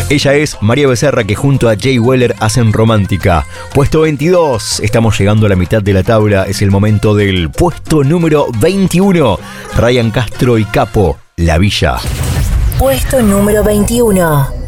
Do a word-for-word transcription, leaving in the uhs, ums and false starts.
Ella es María Becerra, que junto a Jay Weller hacen Romántica. Puesto veintidós, estamos llegando a la mitad de la tabla, es el momento del puesto número veintiuno. Ryan Castro y Capo, La Villa. Puesto número veintiuno.